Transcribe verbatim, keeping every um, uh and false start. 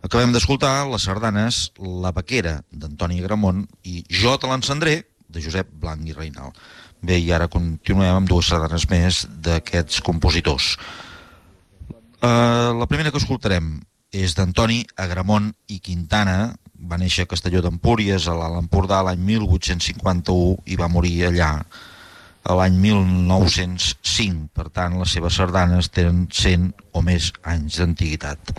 Acabem d'escoltar les sardanes La Vaquera, d'Antoni Agramont, i Jo te l'encendré, de Josep Blanc i Reinal. Bé, i ara continuem amb dues sardanes més d'aquests compositors. Uh, la primera que escoltarem és d'Antoni Agramont i Quintana. Va néixer a Castelló d'Empúries, a l'Alt Empordà, l'any mil vuit-cents cinquanta-u i va morir allà a l'any mil nou-cents cinc. Per tant, les seves sardanes tenen cent o més anys d'antiguitat.